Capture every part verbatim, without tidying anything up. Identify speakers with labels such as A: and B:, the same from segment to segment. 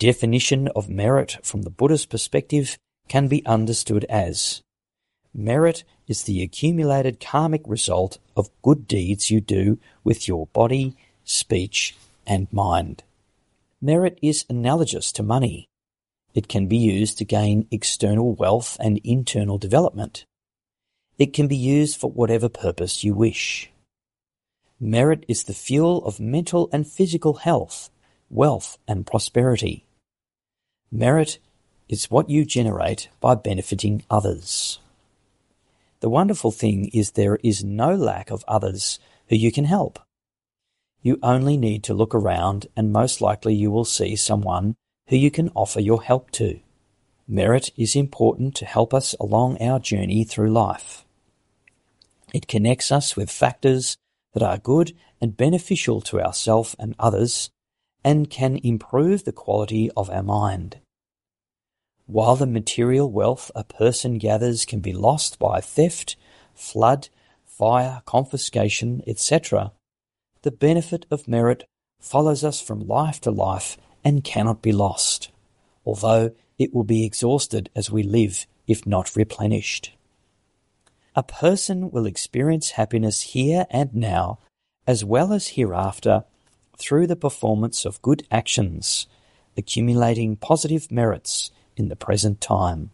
A: definition of merit from the Buddhist perspective can be understood as: merit is the accumulated karmic result of good deeds you do with your body, speech, and mind. Merit is analogous to money. It can be used to gain external wealth and internal development. It can be used for whatever purpose you wish. Merit is the fuel of mental and physical health, wealth and prosperity. Merit is what you generate by benefiting others. The wonderful thing is there is no lack of others who you can help. You only need to look around and most likely you will see someone who you can offer your help to. Merit is important to help us along our journey through life. It connects us with factors that are good and beneficial to ourselves and others, and can improve the quality of our mind. While the material wealth a person gathers can be lost by theft, flood, fire, confiscation, et cetera, the benefit of merit follows us from life to life and cannot be lost, although it will be exhausted as we live if not replenished. A person will experience happiness here and now, as well as hereafter, through the performance of good actions, accumulating positive merits in the present time.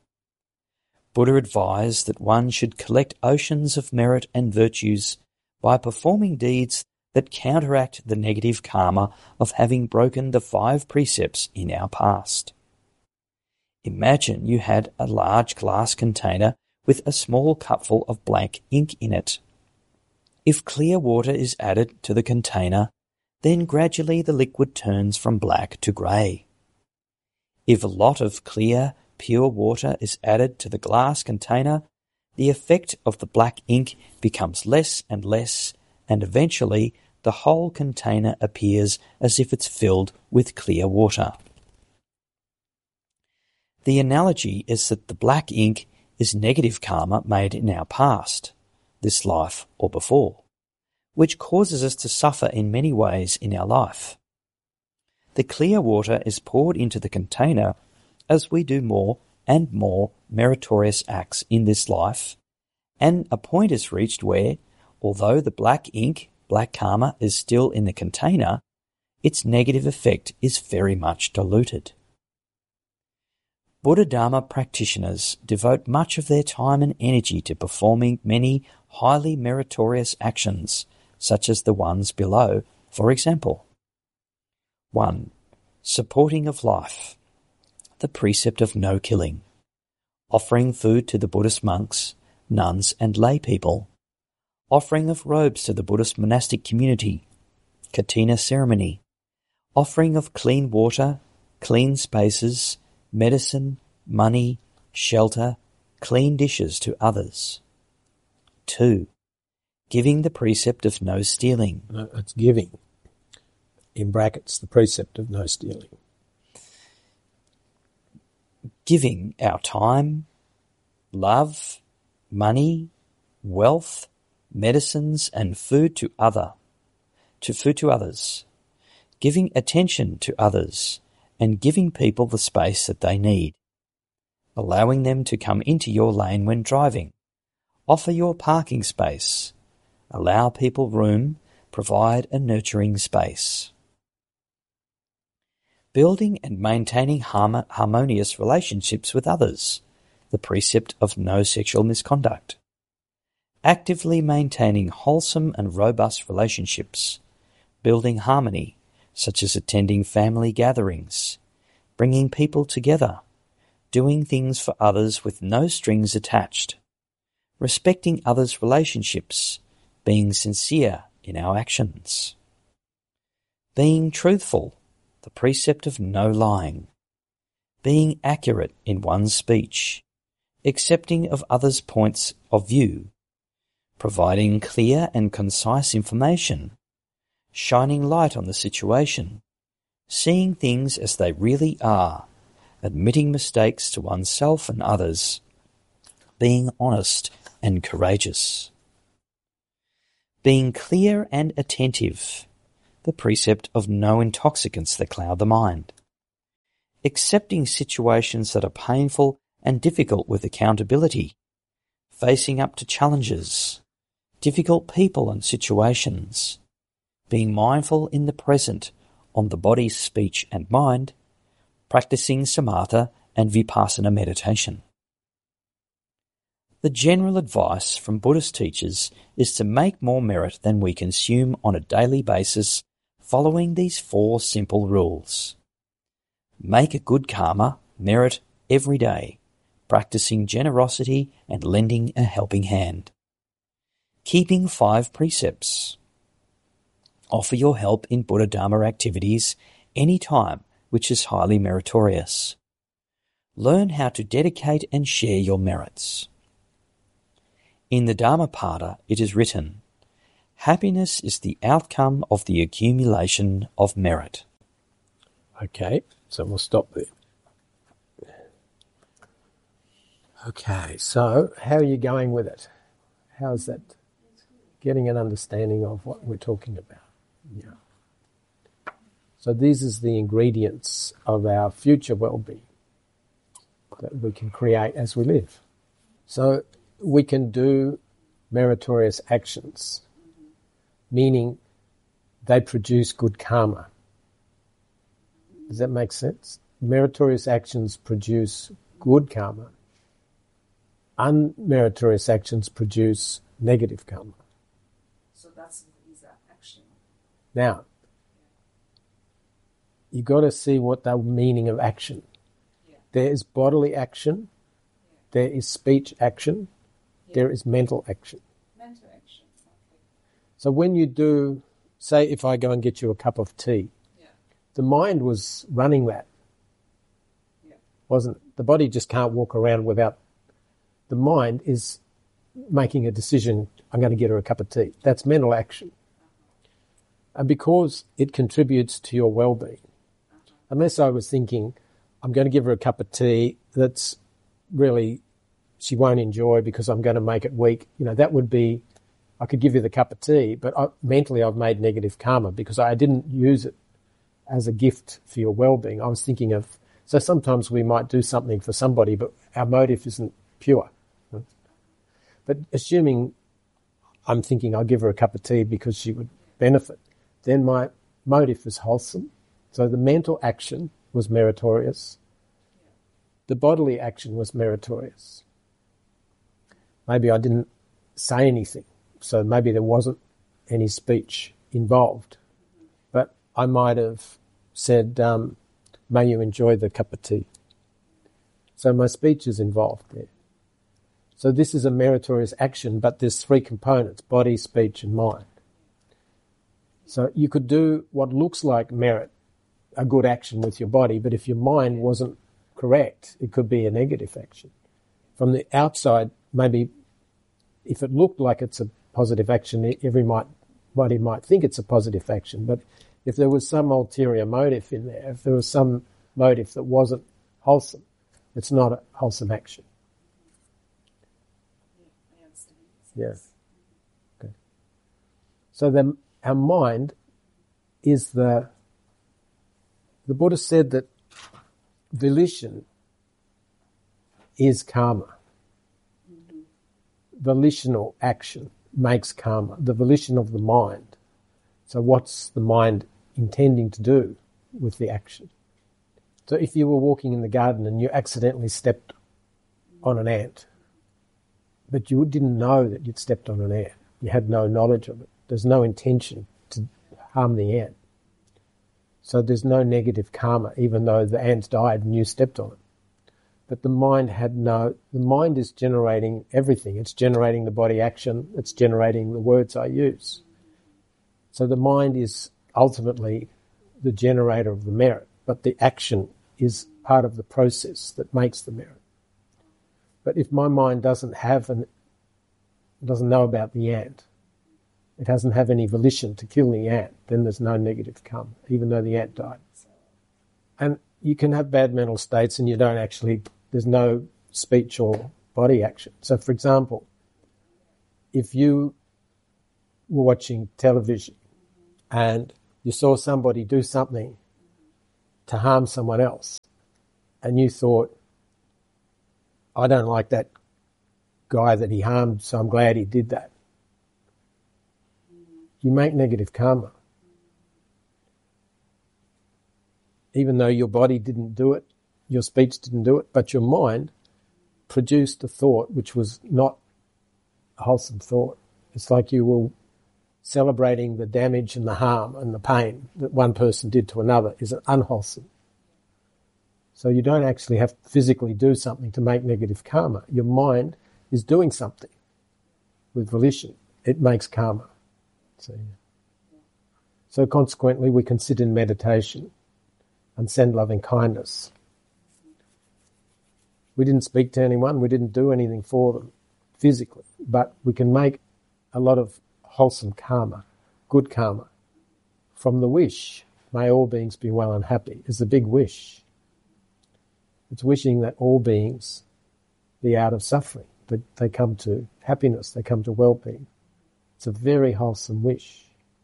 A: Buddha advised that one should collect oceans of merit and virtues by performing deeds that counteract the negative karma of having broken the five precepts in our past. Imagine you had a large glass container with a small cupful of blank ink in it. If clear water is added to the container, then gradually the liquid turns from black to grey. If a lot of clear, pure water is added to the glass container, the effect of the black ink becomes less and less, and eventually the whole container appears as if it's filled with clear water. The analogy is that the black ink is negative karma made in our past, this life or before, which causes us to suffer in many ways in our life. The clear water is poured into the container as we do more and more meritorious acts in this life, and a point is reached where, although the black ink, black karma, is still in the container, its negative effect is very much diluted. Buddha Dharma practitioners devote much of their time and energy to performing many highly meritorious actions, such as the ones below, for example. one. Supporting of life. The precept of no killing. Offering food to the Buddhist monks, nuns and lay people. Offering of robes to the Buddhist monastic community. Katina ceremony. Offering of clean water, clean spaces, medicine, money, shelter, clean dishes to others. two. Giving the precept of no stealing.
B: No, it's giving. In brackets, the precept of no stealing.
A: Giving our time, love, money, wealth, medicines, and food to other, to food to others. Giving attention to others, and giving people the space that they need. Allowing them to come into your lane when driving. Offer your parking space. Allow people room. Provide a nurturing space. Building and maintaining harm- harmonious relationships with others. The precept of no sexual misconduct. Actively maintaining wholesome and robust relationships. Building harmony, such as attending family gatherings, bringing people together, doing things for others with no strings attached, respecting others' relationships, being sincere in our actions, being truthful, the precept of no lying, being accurate in one's speech, accepting of others' points of view, providing clear and concise information, shining light on the situation, seeing things as they really are, admitting mistakes to oneself and others, being honest and courageous. Being clear and attentive, the precept of no intoxicants that cloud the mind. accepting situations that are painful and difficult with accountability, facing up to challenges, difficult people and situations, being mindful in the present on the body, speech and mind, practicing samatha and vipassana meditation. The general advice from Buddhist teachers is to make more merit than we consume on a daily basis, following these four simple rules. Make a good karma, merit, every day, practicing generosity and lending a helping hand. Keeping five precepts. Offer your help in Buddha Dharma activities any time, which is highly meritorious. Learn how to dedicate and share your merits. In the Dhammapada it is written, happiness is the outcome of the accumulation of merit.
B: Okay, so we'll stop there. Okay, so how are you going with it? How's that? Getting an understanding of what we're talking about. Yeah. So these is the ingredients of our future well-being that we can create as we live. So we can do meritorious actions, meaning they produce good karma. Does that make sense? Meritorious actions produce good karma. Unmeritorious actions produce negative karma.
C: So that's is that action.
B: Now, you got to see what the meaning of action.
C: Yeah.
B: There is bodily action,
C: Yeah.
B: there is speech action,
C: Yeah.
B: there is mental action.
C: Mental action. Okay.
B: So when you do, say if I go and get you a cup of tea,
C: Yeah.
B: the mind was running that,
C: Yeah.
B: wasn't it? The body just can't walk around without, the mind is making a decision, I'm going to get her a cup of tea. That's mental action. And because it contributes to your well-being, unless I was thinking, I'm going to give her a cup of tea that's really, she won't enjoy because I'm going to make it weak, you know, that would be, I could give you the cup of tea, but I, mentally I've made negative karma because I didn't use it as a gift for your well-being. I was thinking of, so sometimes we might do something for somebody, but our motive isn't pure. But assuming I'm thinking I'll give her a cup of tea because she would benefit, then my motive is wholesome. So the mental action was meritorious. The bodily action was meritorious. Maybe I didn't say anything, so maybe there wasn't any speech involved. But I might have said, um, may you enjoy the cup of tea. So my speech is involved there. So this is a meritorious action, but there's three components, body, speech and mind. So you could do what looks like merit, a good action with your body, but if your mind wasn't correct, it could be a negative action. From the outside, maybe if it looked like it's a positive action, everybody might think it's a positive action, but if there was some ulterior motive in there, if there was some motive that wasn't wholesome, it's not a wholesome action.
C: Yeah, I understand.
B: Yeah. Okay. So then our mind is the, the Buddha said that volition is karma. Mm-hmm. Volitional action makes karma, the volition of the mind. So what's the mind intending to do with the action? So if you were walking in the garden and you accidentally stepped on an ant, but you didn't know that you'd stepped on an ant, you had no knowledge of it, there's no intention to harm the ant. So there's no negative karma, even though the ant died and you stepped on it. But the mind had no, the mind is generating everything. It's generating the body action, it's generating the words I use. So the mind is ultimately the generator of the merit, but the action is part of the process that makes the merit. But if my mind doesn't have an, doesn't know about the ant, it doesn't have any volition to kill the ant, then there's no negative karma, even though the ant died. And you can have bad mental states and you don't actually, there's no speech or body action. So for example, if you were watching television and you saw somebody do something to harm someone else, and you thought, I don't like that guy that he harmed, so I'm glad he did that. You make negative karma. Even though your body didn't do it, your speech didn't do it, but your mind produced a thought which was not a wholesome thought. It's like you were celebrating the damage and the harm and the pain that one person did to another is unwholesome. So you don't actually have to physically do something to make negative karma. Your mind is doing something with volition. It makes karma. So, so consequently, we can sit in meditation and send loving kindness. We didn't speak to anyone. We didn't do anything for them physically, but we can make a lot of wholesome karma, good karma, from the wish, may all beings be well and happy, is a big wish. It's wishing that all beings be out of suffering, that they come to happiness, they come to well-being. It's a very wholesome wish.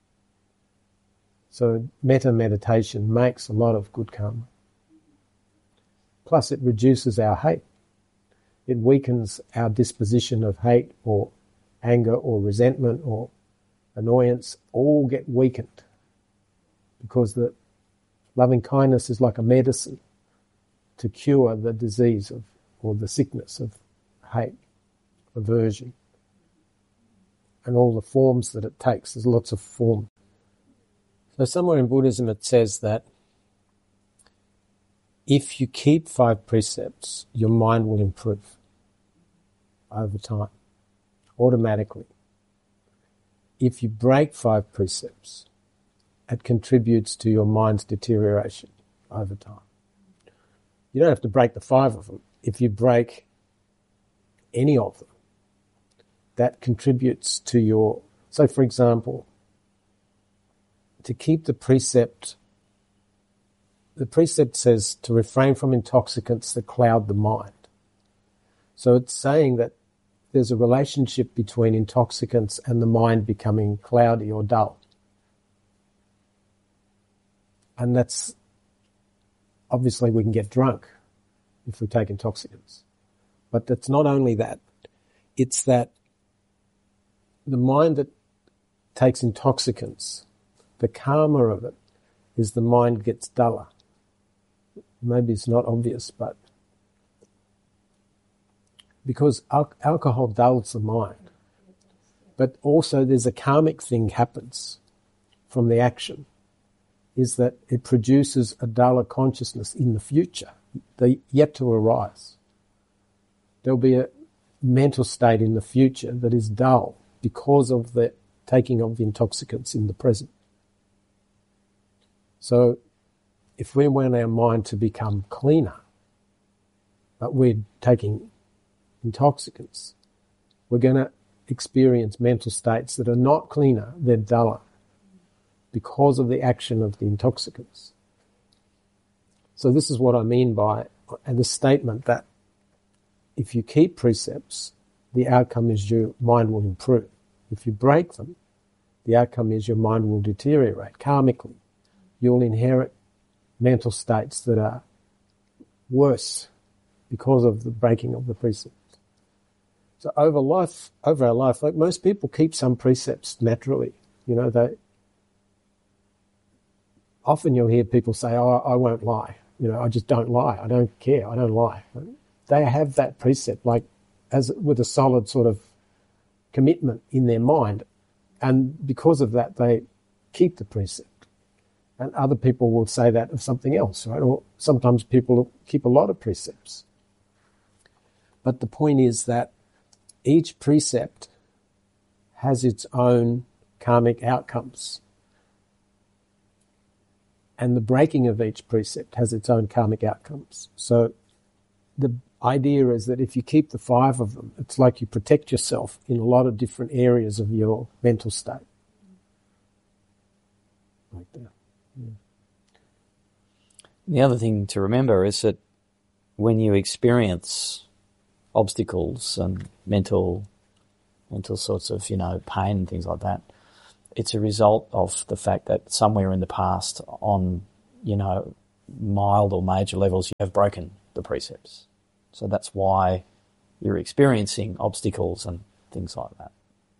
B: So metta meditation makes a lot of good karma. Plus it reduces our hate. It weakens our disposition of hate or anger or resentment or annoyance, all get weakened because the loving kindness is like a medicine to cure the disease of or the sickness of hate, aversion, and all the forms that it takes. There's lots of forms. So somewhere in Buddhism it says that if you keep five precepts, your mind will improve over time, automatically. If you break five precepts, it contributes to your mind's deterioration over time. You don't have to break the five of them. If you break any of them, that contributes to your... So, for example, to keep the precept, the precept says to refrain from intoxicants that cloud the mind. So it's saying that there's a relationship between intoxicants and the mind becoming cloudy or dull. And that's, obviously we can get drunk if we take intoxicants. But it's not only that, it's that the mind that takes intoxicants, the karma of it is the mind gets duller. Maybe it's not obvious, but because al- alcohol dulls the mind. But also there's a karmic thing happens from the action, is that it produces a duller consciousness in the future, the yet to arise. There'll be a mental state in the future that is dull because of the taking of intoxicants in the present. So if we want our mind to become cleaner, but we're taking intoxicants, we're going to experience mental states that are not cleaner, they're duller because of the action of the intoxicants. So this is what I mean by the statement that if you keep precepts, the outcome is your mind will improve. If you break them, the outcome is your mind will deteriorate karmically. You'll inherit mental states that are worse because of the breaking of the precepts. So over life, over our life, like most people keep some precepts naturally. You know, they often you'll hear people say, "Oh, I won't lie. You know, I just don't lie. I don't care. I don't lie." They have that precept, like as with a solid sort of commitment in their mind, and because of that, they keep the precept. And other people will say that of something else, right? Or sometimes people keep a lot of precepts. But the point is that each precept has its own karmic outcomes. And the breaking of each precept has its own karmic outcomes. So the idea is that if you keep the five of them, it's like you protect yourself in a lot of different areas of your mental state. Like that. Yeah.
A: The other thing to remember is that when you experience obstacles and mental mental sorts of, you know, pain and things like that, it's a result of the fact that somewhere in the past on, you know, mild or major levels you have broken the precepts. So that's why you're experiencing obstacles and things like that.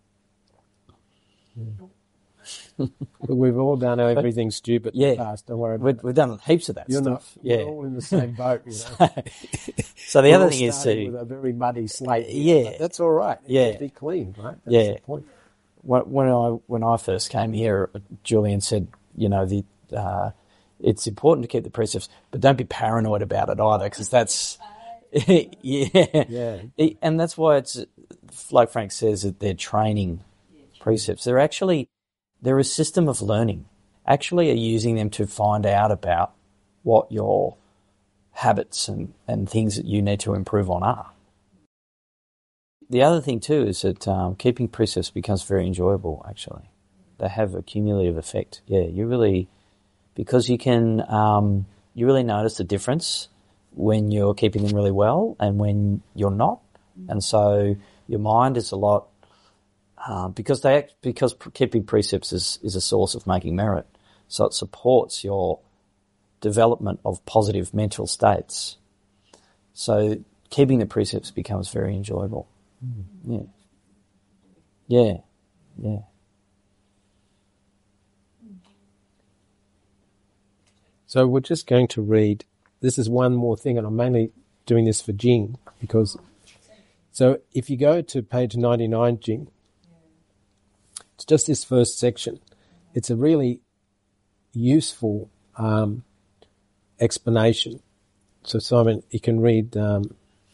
B: But we've all done everything stupid in
A: Yeah.
B: the past. Don't worry about
A: We've,
B: it.
A: we've done heaps of that
B: You're not.
A: stuff. Yeah.
B: We're all in the same boat. You know.
A: So the
B: We're
A: other
B: all
A: thing is
B: starting
A: to
B: with a very muddy slate. here,
A: Yeah.
B: but that's all right. It
A: Yeah.
B: can be clean, right? That's
A: Yeah.
B: the point.
A: when when I when I first came here, Julian said, you know, the uh, it's important to keep the precepts, but don't be paranoid about it either, because that's yeah,
B: Yeah.
A: It- and that's why it's like Frank says that they're training precepts. They're actually they're a system of learning. Actually, are using them to find out about what your habits and, and things that you need to improve on are. The other thing too is that um, keeping precepts becomes very enjoyable. Actually, they have a cumulative effect. Yeah, you really because you can um, you really notice the difference when you're keeping them really well and when you're not, and so your mind is a lot uh, because they act, because keeping precepts is is a source of making merit, so it supports your development of positive mental states. So keeping the precepts becomes very enjoyable. Yeah. Yeah. Yeah.
B: So we're just going to read. This is one more thing, and I'm mainly doing this for Jing because. So if you go to page ninety-nine, Jing, it's just this first section. It's a really useful um, explanation. So Simon, you can read. Um,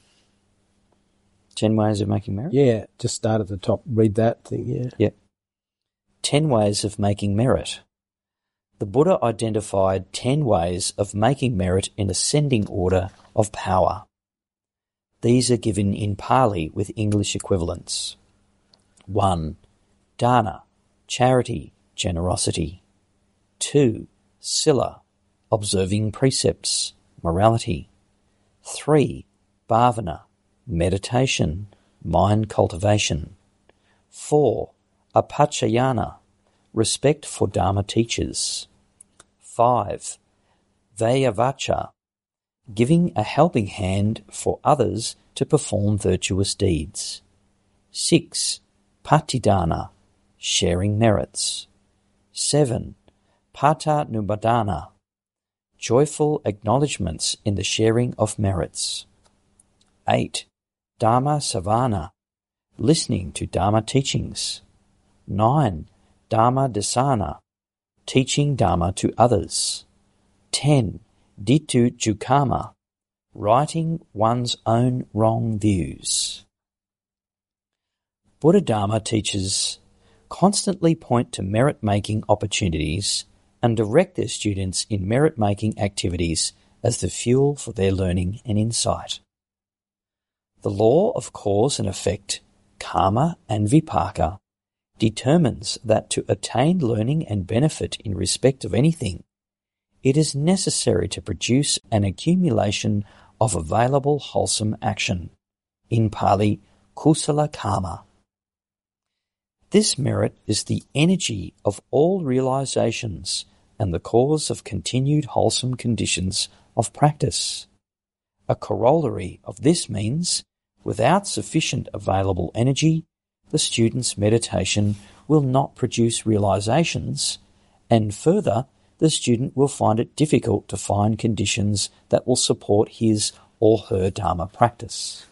A: Ten ways of making merit?
B: yeah, just start at the top. Read that thing. Yeah.
A: Yep. Ten ways of making merit. The Buddha identified ten ways of making merit in ascending order of power. These are given in Pali with English equivalents. One, dana, charity, generosity. Two, sila, observing precepts, morality. Three, bhavana, meditation, mind cultivation. Four, apachayana, respect for Dharma teachers. Five, vayavacha, giving a helping hand for others to perform virtuous deeds. Six, patidana, sharing merits. Seven, pata nubadana, joyful acknowledgements in the sharing of merits. Eight, Dharma savana, listening to Dharma teachings. Nine, Dharma dasana, teaching Dharma to others. Ten, Ditu Jukama, writing one's own wrong views. Buddha Dharma teachers constantly point to merit-making opportunities and direct their students in merit-making activities as the fuel for their learning and insight. The law of cause and effect, karma and vipaka, determines that to attain learning and benefit in respect of anything, it is necessary to produce an accumulation of available wholesome action, in Pali, kusala karma. This merit is the energy of all realizations and the cause of continued wholesome conditions of practice. A corollary of this means, without sufficient available energy, the student's meditation will not produce realizations, and further, the student will find it difficult to find conditions that will support his or her Dharma practice.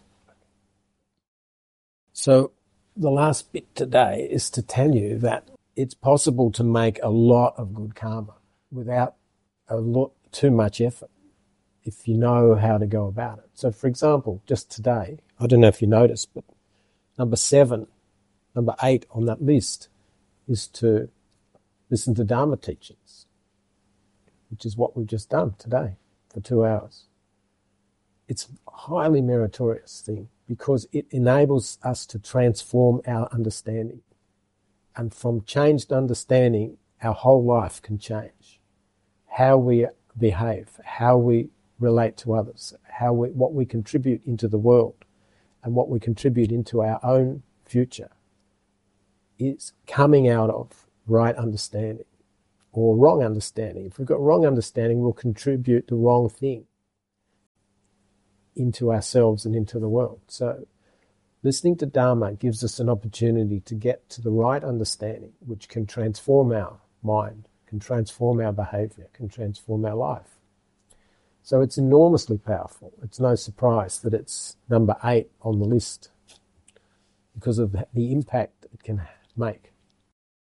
B: So the last bit today is to tell you that it's possible to make a lot of good karma without a lot too much effort if you know how to go about it. So, for example, just today, I don't know if you noticed, but number seven, number eight on that list is to listen to Dharma teachings, which is what we've just done today for two hours. It's a highly meritorious thing because it enables us to transform our understanding. And from changed understanding, our whole life can change. How we behave, how we relate to others, how we, what we contribute into the world, and what we contribute into our own future is coming out of right understanding or wrong understanding. If we've got wrong understanding, we'll contribute the wrong thing. into ourselves and into the world. So listening to Dharma gives us an opportunity to get to the right understanding, which can transform our mind, can transform our behaviour, can transform our life. So it's enormously powerful. It's no surprise that it's number eight on the list because of the impact it can make.